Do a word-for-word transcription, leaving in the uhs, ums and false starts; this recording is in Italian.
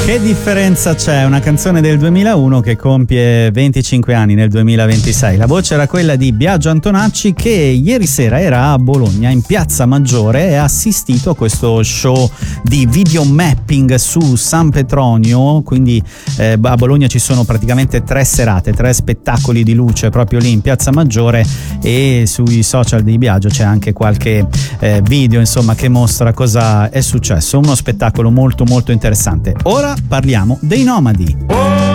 Che differenza c'è? Una canzone del duemilauno che compie venticinque anni nel duemilaventisei. La voce era quella di Biagio Antonacci, che ieri sera era a Bologna in Piazza Maggiore e ha assistito a questo show di video mapping su San Petronio. Quindi eh, a Bologna ci sono praticamente tre serate, tre spettacoli di luce proprio lì in Piazza Maggiore, e sui social di Biagio c'è anche qualche eh, video insomma che mostra cosa è successo. Uno spettacolo molto molto interessante. Ora parliamo dei Nomadi.